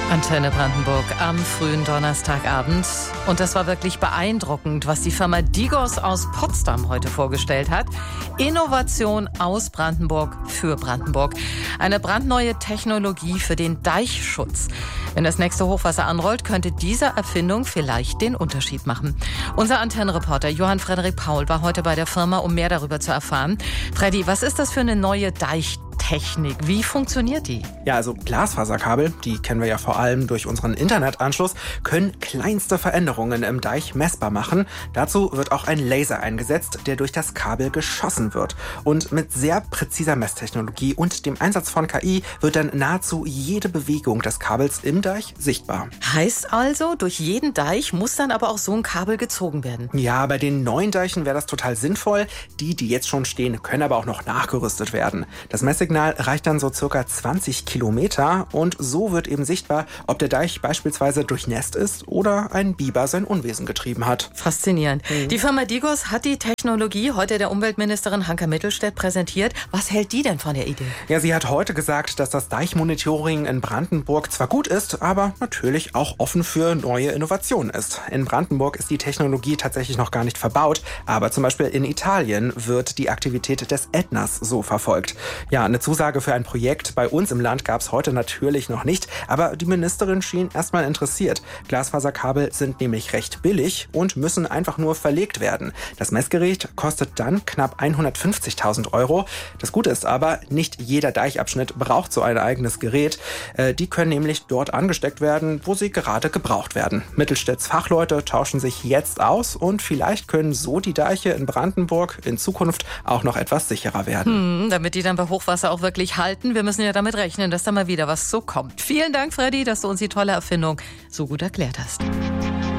Antenne Brandenburg am frühen Donnerstagabend. Und das war wirklich beeindruckend, was die Firma Digos aus Potsdam heute vorgestellt hat. Innovation aus Brandenburg für Brandenburg. Eine brandneue Technologie für den Deichschutz. Wenn das nächste Hochwasser anrollt, könnte diese Erfindung vielleicht den Unterschied machen. Unser Antennenreporter Johann Frederik Paul war heute bei der Firma, um mehr darüber zu erfahren. Freddy, was ist das für eine neue Deichtechnik? Wie funktioniert die? Ja, also Glasfaserkabel, die kennen wir ja vor allem durch unseren Internetanschluss, können kleinste Veränderungen im Deich messbar machen. Dazu wird auch ein Laser eingesetzt, der durch das Kabel geschossen wird. Und mit sehr präziser Messtechnologie und dem Einsatz von KI wird dann nahezu jede Bewegung des Kabels im Deich sichtbar. Heißt also, durch jeden Deich muss dann aber auch so ein Kabel gezogen werden? Ja, bei den neuen Deichen wäre das total sinnvoll. Die jetzt schon stehen, können aber auch noch nachgerüstet werden. Das Messsignal reicht dann so circa 20 Kilometer und so wird eben sichtbar, ob der Deich beispielsweise durchnässt ist oder ein Biber sein Unwesen getrieben hat. Faszinierend. Die Firma Digos hat die Technologie heute der Umweltministerin Hanka Mittelstädt präsentiert. Was hält die denn von der Idee? Ja, sie hat heute gesagt, dass das Deichmonitoring in Brandenburg zwar gut ist, aber natürlich auch offen für neue Innovationen ist. In Brandenburg ist die Technologie tatsächlich noch gar nicht verbaut, aber zum Beispiel in Italien wird die Aktivität des Ätnas so verfolgt. Ja, eine Zusage für ein Projekt bei uns im Land gab es heute natürlich noch nicht, aber die Ministerin schien erstmal interessiert. Glasfaserkabel sind nämlich recht billig und müssen einfach nur verlegt werden. Das Messgerät kostet dann knapp 150.000 Euro. Das Gute ist aber, nicht jeder Deichabschnitt braucht so ein eigenes Gerät. Die können nämlich dort angesteckt werden, wo sie gerade gebraucht werden. Mittelstädts Fachleute tauschen sich jetzt aus und vielleicht können so die Deiche in Brandenburg in Zukunft auch noch etwas sicherer werden. Damit die dann bei Hochwasser auch wirklich halten. Wir müssen ja damit rechnen, dass da mal wieder was so kommt. Vielen Dank, Freddy, dass du uns die tolle Erfindung so gut erklärt hast.